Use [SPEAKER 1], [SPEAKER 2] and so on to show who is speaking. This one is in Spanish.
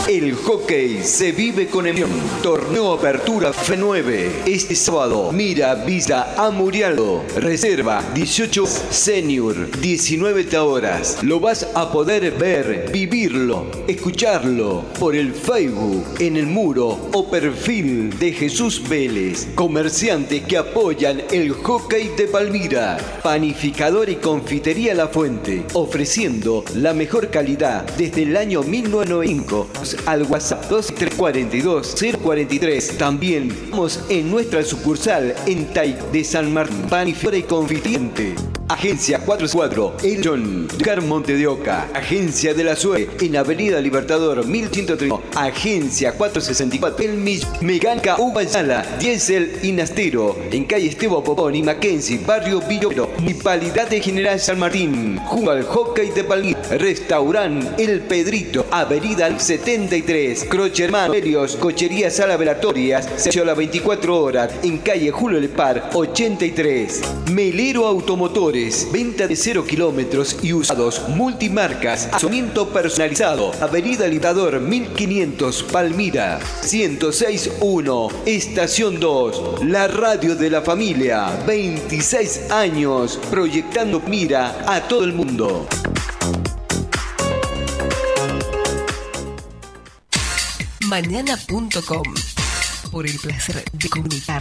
[SPEAKER 1] El hockey se vive con emoción. Torneo Apertura F9. Este sábado, Mira Vista Amurialdo. Reserva 18 Senior, 19 horas. Lo vas a poder ver, vivirlo, escucharlo por el Facebook, en el muro o perfil de Jesús Vélez. Comerciantes que apoyan el hockey de Palmira. Panificador y confitería La Fuente, ofreciendo la mejor calidad desde el año 1995 al WhatsApp 2342-043. También estamos en nuestra sucursal en Tai de San Martín. Panificador y confitente. Agencia 44, El John, Monte de Oca. Agencia de la Sue, en Avenida Libertador 1130. Agencia 464, El Mecánica Ubayala, Diesel y Nastero, en calle Esteban Popón y Mackenzie, Barrio Villoro. Municipalidad de General San Martín, junto al hockey de Palmira. Restaurant El Pedrito, Avenida 73. Croce Hermano, Helios, Cochería Sala Velatorias, servicio a las 24 horas, en calle Julio Lepar 83. Melero Automotores, venta de 0 kilómetros y usados, multimarcas, asesoramiento personalizado. Avenida Libertador 1500, Palmira. 106.1, Estación 2, la radio de la familia. 26 años proyectando Mira a todo el mundo.
[SPEAKER 2] Mañana.com, por el placer de comunicar.